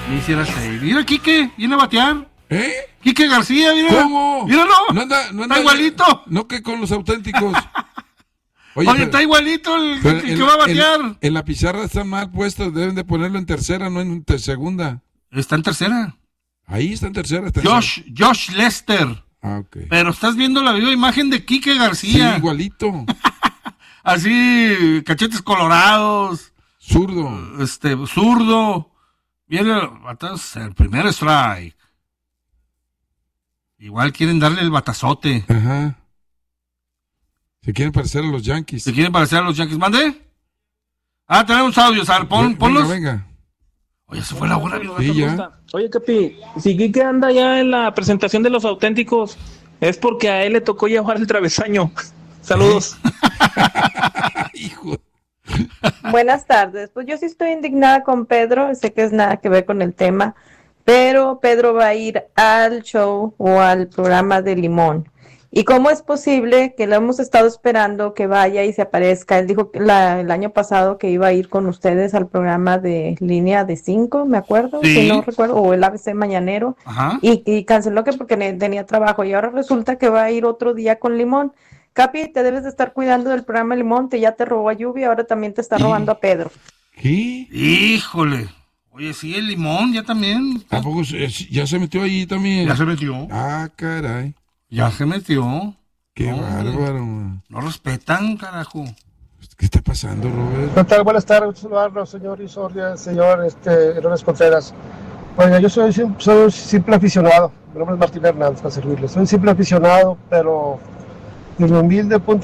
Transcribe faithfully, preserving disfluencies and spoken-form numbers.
Me hiciera seis. Mira, Quique, viene a batear. ¿Eh? Quique García, mira. ¿Cómo? Míralo. No anda, no anda, está igualito. No que con los auténticos. Oye, Oye pero, está igualito el, el que en, va a batear. En, en la pizarra están mal puestos, deben de ponerlo en tercera, no en segunda. Está en tercera. Ahí está en tercera. Está en Josh, tercera. Josh Lester. Ah, okay. Pero estás viendo la viva imagen de Quique García. Sí, igualito. Así, cachetes colorados. Zurdo. Este, zurdo. Viene el primer strike. Igual quieren darle el batazote. Ajá. Se quieren parecer a los Yankees. Se quieren parecer a los Yankees. ¿Mande? Ah, tenemos audios. A ver, pon, venga, ponlos. Venga. Oye, se fue la hora. Sí, ya. Oye, Capi, si Quique anda ya en la presentación de los auténticos, es porque a él le tocó llevar el travesaño. Saludos. Hijo. Buenas tardes. Pues yo sí estoy indignada con Pedro. Sé que es nada que ver con el tema, pero Pedro va a ir al show o al programa de Limón. ¿Y cómo es posible que lo hemos estado esperando que vaya y se aparezca? Él dijo que la, el año pasado que iba a ir con ustedes al programa de Línea de cinco, me acuerdo, sí. si no recuerdo, o el A B C Mañanero, y, y canceló que porque tenía trabajo, y ahora resulta que va a ir otro día con Limón. Capi, te debes de estar cuidando del programa Limón, te ya te robó a Lluvia, ahora también te está robando a Pedro. ¿Qué? Híjole. Oye, sí, el Limón ya también. ¿A poco ya se metió ahí también? Ya se metió. Ah, caray. Ya se metió. Qué no, bárbaro, man. No respetan, carajo. ¿Qué está pasando, Robert? ¿Qué tal? Buenas tardes, saludarlos, señor Isordia, señor este, Hernández Contreras. Oiga, yo soy, soy un simple aficionado. Mi nombre es Martín Hernández, para servirles. Soy un simple aficionado, pero en mi humilde punto